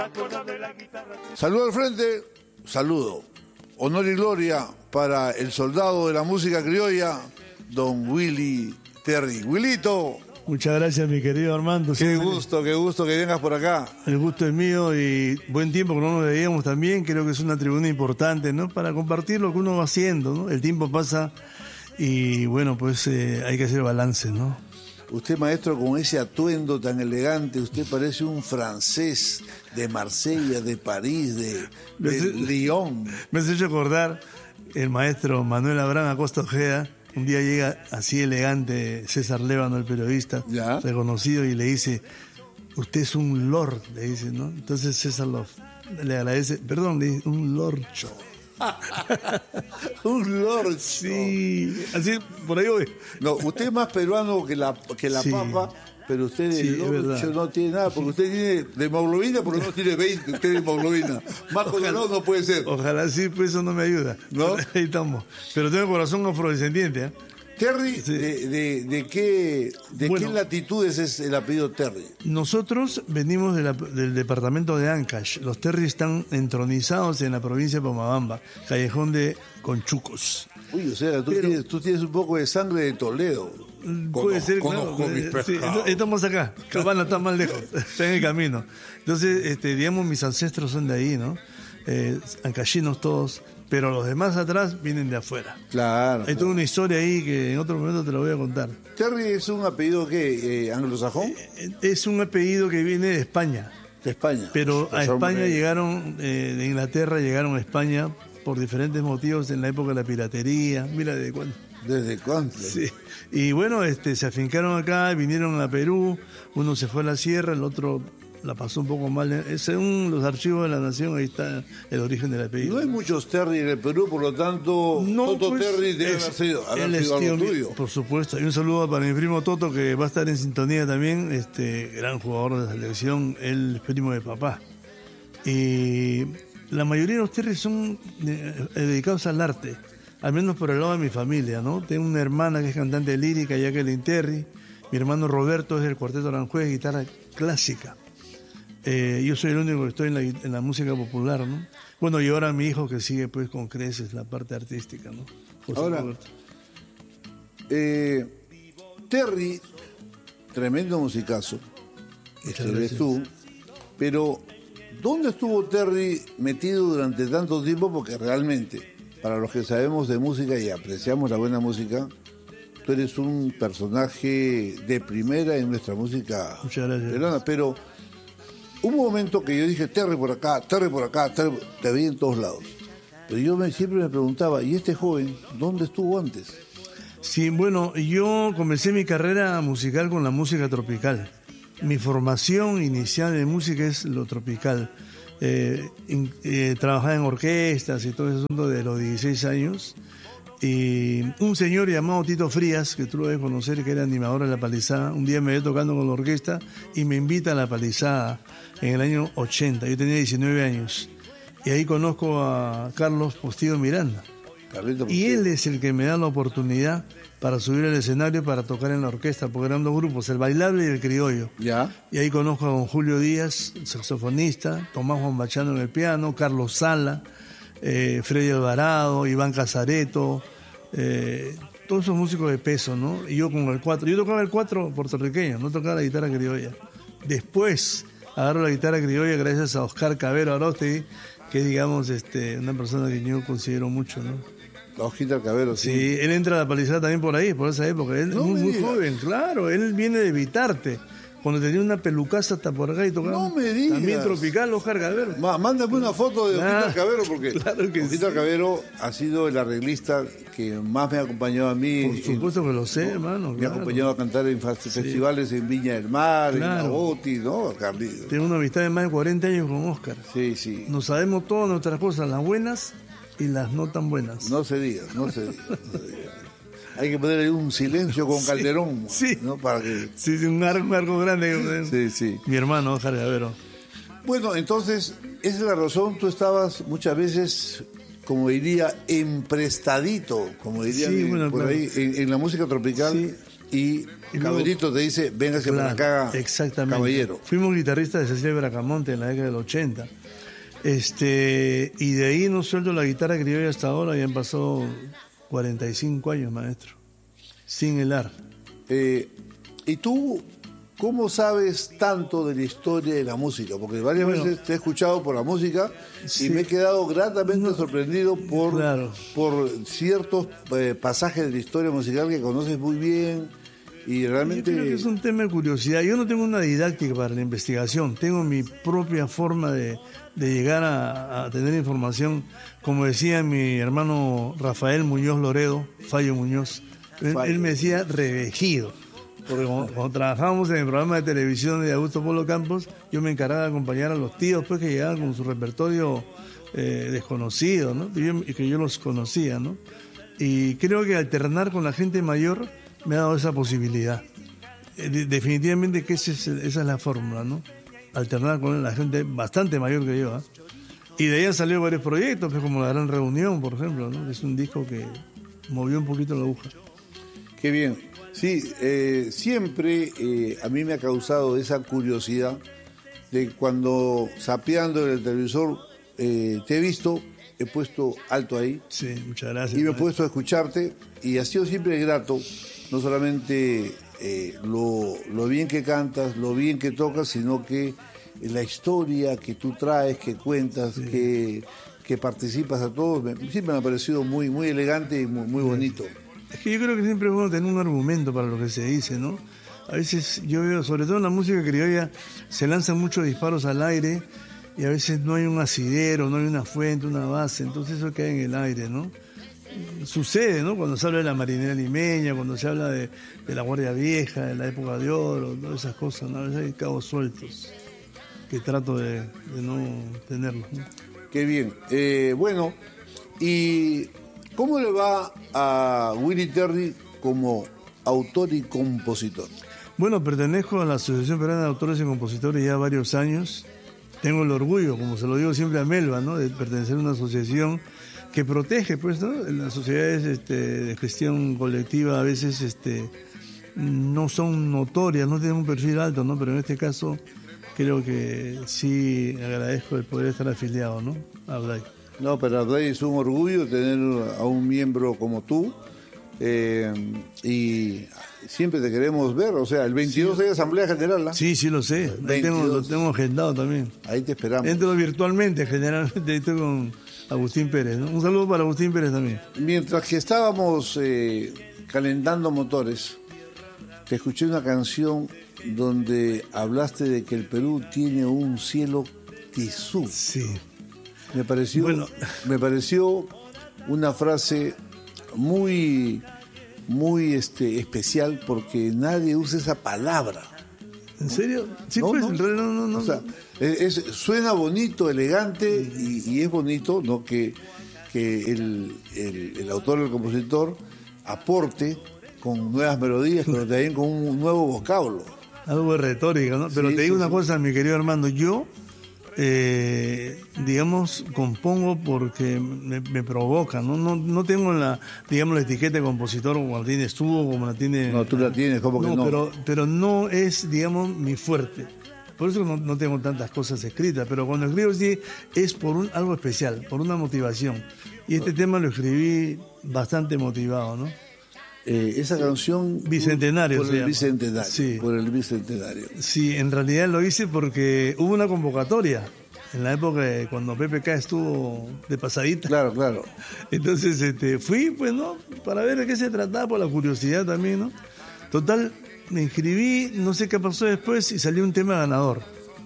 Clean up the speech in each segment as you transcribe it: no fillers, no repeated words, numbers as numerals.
Saludo al frente, saludo. Honor y gloria para el soldado de la música criolla, don Willy Terry. Wilito. Muchas gracias, mi querido Armando. Qué gusto que vengas por acá. El gusto es mío y buen tiempo que no nos veíamos también. Creo que es una tribuna importante, ¿no? Para compartir lo que uno va haciendo, ¿no? El tiempo pasa y, bueno, pues hay que hacer balance, ¿no? Usted, maestro, con ese atuendo tan elegante, usted parece un francés de Marsella, de París, de Lyon. Me has hecho acordar el maestro Manuel Abraham Acosta Ojeda. Un día llega así elegante César Lévano, el periodista, ¿ya? Reconocido, y le dice, usted es un lord, le dice, ¿no? Entonces César le agradece, perdón, le dice, un lorcho. Un lorcho. Sí, así, por ahí voy. No, usted es más peruano que la sí. Papa, pero usted de lorcho no tiene nada, porque usted tiene de hemoglobina, porque no tiene 20, usted de hemoglobina. Más colorado no puede ser. Ojalá sí, pues eso no me ayuda. ¿No? Ahí estamos. Pero tengo corazón afrodescendiente, ¿eh? Terry, sí. ¿De qué latitudes es el apellido Terry? Nosotros venimos del departamento de Ancash. Los Terry están entronizados en la provincia de Pomabamba, callejón de Conchucos. Uy, o sea, tú tienes un poco de sangre de Toledo. Puede ser, claro. Sí, estamos acá, Cabana está más lejos, está en el camino. Entonces, digamos, mis ancestros son de ahí, ¿no? Ancashinos todos, pero los demás atrás vienen de afuera. Claro. Hay toda una historia ahí que en otro momento te la voy a contar. ¿Terry es un apellido que anglosajón? Es un apellido que viene de España. De España. Pero a España llegaron, de Inglaterra llegaron a España por diferentes motivos en la época de la piratería. Mira, ¿desde cuándo? ¿Desde cuándo? Sí. Y bueno, se afincaron acá, vinieron a Perú, uno se fue a la sierra, el otro la pasó un poco mal. Según los archivos de la Nación, ahí está el origen del apellido. No hay muchos Terry en el Perú, por lo tanto, no, Toto pues, Terry debe haber sido algo tuyo. Por supuesto. Y un saludo para mi primo Toto, que va a estar en sintonía también, gran jugador de la selección, él es primo de papá. Y la mayoría de los Terry son dedicados al arte, al menos por el lado de mi familia, ¿no? Tengo una hermana que es cantante lírica, Jacqueline Terry. Mi hermano Roberto es del Cuarteto Aranjuez, guitarra clásica. Yo soy el único que estoy en la música popular, ¿no? Bueno, y ahora mi hijo que sigue pues con creces la parte artística, ¿no? José ahora, Terry, tremendo musicazo, eres tú, pero ¿dónde estuvo Terry metido durante tanto tiempo? Porque realmente, para los que sabemos de música y apreciamos la buena música, tú eres un personaje de primera en nuestra música peruana, pero hubo un momento que yo dije, Terry por acá, Terry, te vi en todos lados. Pero yo siempre me preguntaba, ¿y este joven dónde estuvo antes? Sí, bueno, yo comencé mi carrera musical con la música tropical. Mi formación inicial de música es lo tropical. Trabajaba en orquestas y todo ese asunto de los 16 años. Y un señor llamado Tito Frías, que tú lo debes conocer, que era animador de La Palizada, un día me ve tocando con la orquesta y me invita a La Palizada en el año 80. Yo tenía 19 años. Y ahí conozco a Carlos Postigo Miranda. Y él es el que me da la oportunidad para subir al escenario para tocar en la orquesta, porque eran dos grupos, el bailable y el criollo. ¿Ya? Y ahí conozco a don Julio Díaz, saxofonista, Tomás Juan Bachano en el piano, Carlos Sala, Freddy Alvarado, Iván Casareto, todos esos músicos de peso, ¿no? Y yo con el 4, yo tocaba el 4 puertorriqueño, no tocaba la guitarra criolla. Después agarro la guitarra criolla gracias a Oscar Cabero Aróstegui, que es, digamos, una persona que yo considero mucho, ¿no? Oscar Cabero, sí. Sí, él entra a La Palizada también por ahí, por esa época. Él es muy joven, claro, él viene de Vitarte. Cuando tenía una pelucaza hasta por acá y tocaba. No me digas. También tropical, Oscar Cabero. Mándame una foto de Oscar Cabero, porque claro que Oscar Cabero ha sido el arreglista que más me ha acompañado a mí. Por supuesto que lo sé, hermano. Me ha acompañado a cantar en festivales en Viña del Mar, en La Boti, ¿no? Tengo una amistad de más de 40 años con Oscar. Sí, sí. Nos sabemos todas nuestras cosas, las buenas y las no tan buenas. No se diga. Hay que poner ahí un silencio con Calderón, sí, ¿no? Para que... Sí, un arco grande. Sí. Mi hermano, Oscar Cabero. Bueno, entonces, esa es la razón. Tú estabas muchas veces, como diría, emprestadito, como dirían por ahí, en la música tropical. Sí. y Caberito te dice, véngase para acá, exactamente, caballero. Fuimos guitarristas de Cecilia Bracamonte en la década del 80. Y de ahí no suelto la guitarra criolla hasta ahora, ya han pasado 45 años, maestro, sin helar. ¿Y tú cómo sabes tanto de la historia de la música? Porque varias veces te he escuchado por la música y me he quedado gratamente sorprendido por ciertos pasajes de la historia musical que conoces muy bien. Y realmente... Yo creo que es un tema de curiosidad. Yo no tengo una didáctica para la investigación, tengo mi propia forma de llegar a tener información. Como decía mi hermano Rafael Muñoz Loredo, Fallo Muñoz, él me decía revejido, porque cuando trabajábamos en el programa de televisión de Augusto Polo Campos, yo me encargaba de acompañar a los tíos pues, que llegaban con su repertorio desconocido, ¿no? Y que yo los conocía, ¿no? Y creo que alternar con la gente mayor me ha dado esa posibilidad. Definitivamente que esa es la fórmula, ¿no? Alternar con la gente bastante mayor que yo, ¿eh? Y de ahí han salido varios proyectos, pues, como La Gran Reunión, por ejemplo, ¿no? Es un disco que movió un poquito la aguja. Qué bien. Sí, siempre a mí me ha causado esa curiosidad de cuando zapeando en el televisor te he visto, he puesto alto ahí. Sí, muchas gracias. Y me he puesto a escucharte y ha sido siempre grato, no solamente lo bien que cantas, lo bien que tocas, sino que la historia que tú traes, que cuentas, que participas a todos, siempre me ha parecido muy, muy elegante y muy bonito. Es que yo creo que siempre es bueno tener un argumento para lo que se dice, ¿no? A veces yo veo, sobre todo en la música criolla, se lanzan muchos disparos al aire y a veces no hay un asidero, no hay una fuente, una base, entonces eso cae en el aire, ¿no? Sucede, ¿no? Cuando se habla de la marinera limeña, cuando se habla de la Guardia Vieja, de la época de oro, todas esas cosas, ¿no? A veces hay cabos sueltos que trato de no tenerlos, ¿no? Qué bien. Bueno, ¿y cómo le va a Willy Terry como autor y compositor? Bueno, pertenezco a la Asociación Peruana de Autores y Compositores ya varios años. Tengo el orgullo, como se lo digo siempre a Melba, ¿no? De pertenecer a una asociación que protege, pues, ¿no? Las sociedades de gestión colectiva a veces no son notorias, no tienen un perfil alto, ¿no? Pero en este caso creo que sí agradezco el poder estar afiliado, ¿no? A ABDAI. No, pero ABDAI es un orgullo tener a un miembro como tú y siempre te queremos ver, o sea, el 22 hay Asamblea General, ¿ah? Sí, lo sé, ahí lo tengo agendado también. Ahí te esperamos. Entro virtualmente, generalmente estoy con Agustín Pérez, ¿no? Un saludo para Agustín Pérez también. Mientras que estábamos calentando motores, te escuché una canción donde hablaste de que el Perú tiene un cielo tisú. Sí. Me pareció una frase muy especial porque nadie usa esa palabra. ¿En serio? Sí, no, pues, no. En realidad no. O sea, suena bonito, elegante y es bonito, ¿no? Que el autor o el compositor aporte con nuevas melodías, pero también con un nuevo vocablo. Algo de retórica, ¿no? Pero te digo una cosa, mi querido Armando, yo digamos, compongo porque me provoca, ¿no? No tengo la etiqueta de compositor como la tienes tú o como la tiene... No, tú la tienes, como que no. Pero no es, digamos, mi fuerte. Por eso no tengo tantas cosas escritas, pero cuando escribo sí es por algo especial, por una motivación. Y este tema lo escribí bastante motivado, ¿no? Esa canción... Bicentenario. Por el Bicentenario. Sí. Por el Bicentenario. Sí, en realidad lo hice porque hubo una convocatoria en la época de cuando PPK estuvo de pasadita. Claro. Entonces fui, pues, ¿no? Para ver de qué se trataba, por la curiosidad también, ¿no? Total, me inscribí, no sé qué pasó después y salió un tema ganador.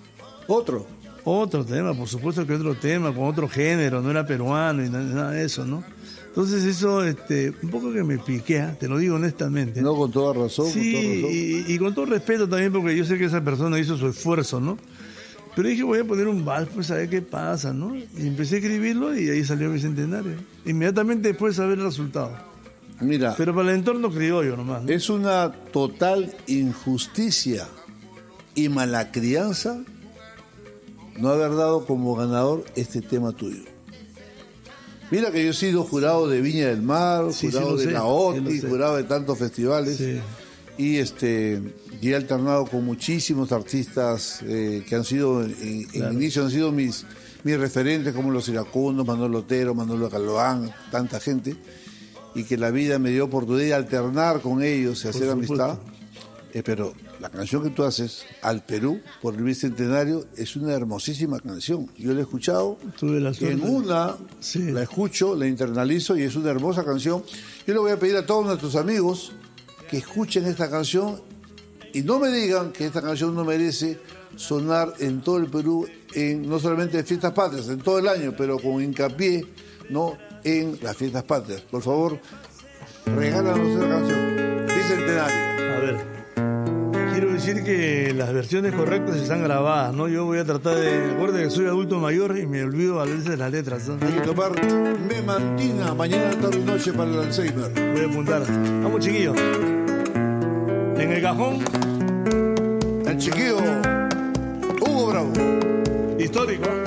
Otro tema, por supuesto que otro tema, con otro género, no era peruano y nada de eso, ¿no? Entonces eso, un poco que me piquea, te lo digo honestamente. No, con toda razón. Sí, con toda razón. Y con todo respeto también, porque yo sé que esa persona hizo su esfuerzo, ¿no? Pero dije, voy a poner un vals, pues a ver qué pasa, ¿no? Y empecé a escribirlo y ahí salió Bicentenario. Inmediatamente después de saber el resultado. Mira. Pero para el entorno criollo nomás, ¿no? Es una total injusticia y mala crianza no haber dado como ganador este tema tuyo. Mira que yo he sido jurado de Viña del Mar, jurado de la OTI, jurado de tantos festivales. Sí. y he alternado con muchísimos artistas que han sido, en inicio han sido mis referentes, como los iracundos, Manuel Otero, Manuel Galván, tanta gente, y que la vida me dio oportunidad de alternar con ellos y hacer amistad. Pero la canción que tú haces, Al Perú, por el Bicentenario, es una hermosísima canción. Yo la he escuchado, la escucho, la internalizo y es una hermosa canción. Yo le voy a pedir a todos nuestros amigos que escuchen esta canción y no me digan que esta canción no merece sonar en todo el Perú, no solamente en fiestas patrias, en todo el año, pero con hincapié, ¿no?, en las fiestas patrias. Por favor, regálanos esta canción, Bicentenario. A ver. Quiero decir que las versiones correctas están grabadas, ¿no? Yo voy a tratar de... Recuerda que soy adulto mayor y me olvido a veces de las letras, ¿no? Hay que tomar memantina mañana, tarde y noche para el Alzheimer. Voy a apuntar. Vamos, chiquillo. En el cajón. El chiquillo Hugo Bravo. Histórico.